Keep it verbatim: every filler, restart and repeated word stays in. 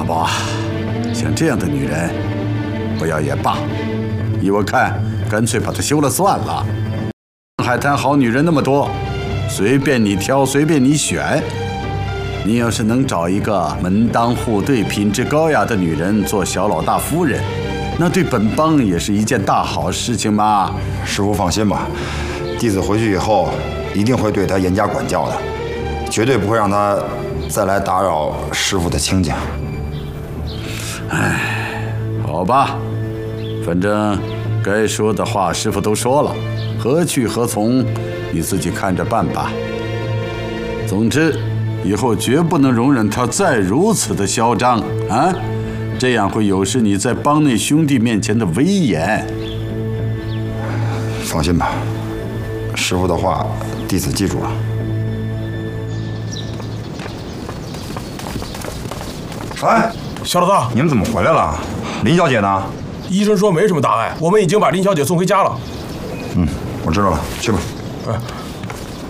不，像这样的女人，不要也罢。依我看，干脆把她休了算了。海滩好女人那么多，随便你挑，随便你选。你要是能找一个门当户对、品质高雅的女人做小老大夫人，那对本帮也是一件大好事情嘛。 师傅放心吧，弟子回去以后一定会对她严加管教的，绝对不会让她再来打扰师傅的清静。 唉，好吧，反正该说的话师傅都说了，何去何从，你自己看着办吧。总之，以后绝不能容忍他再如此的嚣张啊！这样会有失你在帮内兄弟面前的威严。 放心吧，师傅的话，弟子记住了。哎， 小老大， 你们怎么回来了？林小姐呢？ 医生说没什么大碍，我们已经把林小姐送回家了。 嗯，我知道了，去吧。 哎。